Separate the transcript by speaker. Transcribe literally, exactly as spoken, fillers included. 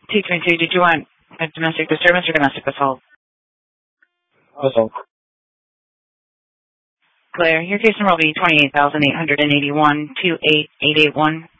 Speaker 1: two three two, did you want a domestic disturbance or domestic assault?
Speaker 2: Assault.
Speaker 1: Clear. Your case number will be twenty-eight thousand eight hundred eighty-one, two eight eight eight one.